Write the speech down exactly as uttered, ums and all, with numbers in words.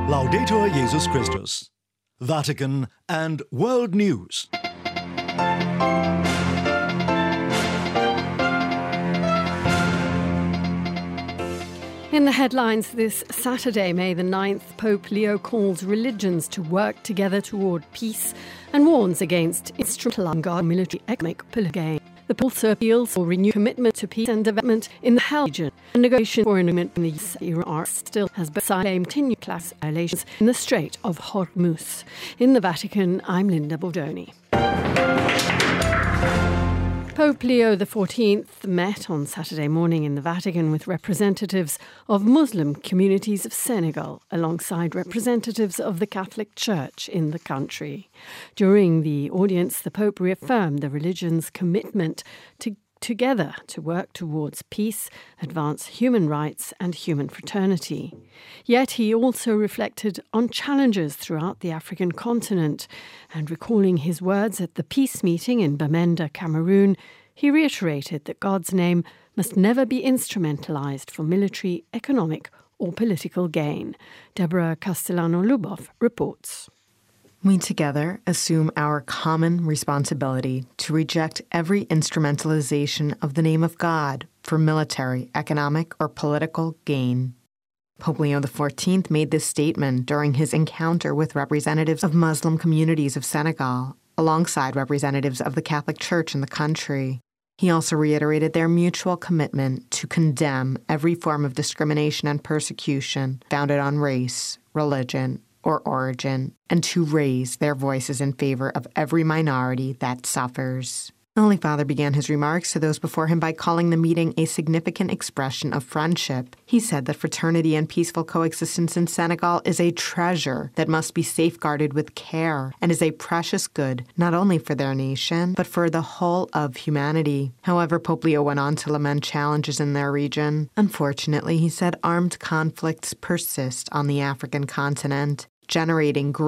Laudetur Jesus Christus. Vatican and World News. In the headlines this Saturday, May the ninth, Pope Leo calls religions to work together toward peace and warns against instrumentalizing military economic political gain. The Pope also appeals for renewed commitment to peace and development in the Hell region. And negotiations for an agreement in the U S are still has been signed continued class violations in the Strait of Hormuz. In the Vatican, I'm Linda Bordoni. Pope Leo the fourteenth met on Saturday morning in the Vatican with representatives of Muslim communities of Senegal alongside representatives of the Catholic Church in the country. During the audience, the Pope reaffirmed the religion's commitment to together to work towards peace, advance human rights and human fraternity. Yet he also reflected on challenges throughout the African continent, and recalling his words at the peace meeting in Bamenda, Cameroon, he reiterated that God's name must never be instrumentalized for military, economic or political gain. Deborah Castellano-Lubov reports. We together assume our common responsibility to reject every instrumentalization of the name of God for military, economic, or political gain. Pope Leo the fourteenth made this statement during his encounter with representatives of Muslim communities of Senegal, alongside representatives of the Catholic Church in the country. He also reiterated their mutual commitment to condemn every form of discrimination and persecution founded on race, religion, or origin, and to raise their voices in favor of every minority that suffers. The Holy Father began his remarks to those before him by calling the meeting a significant expression of friendship. He said that fraternity and peaceful coexistence in Senegal is a treasure that must be safeguarded with care and is a precious good not only for their nation, but for the whole of humanity. However, Pope Leo went on to lament challenges in their region. Unfortunately, he said armed conflicts persist on the African continent, generating great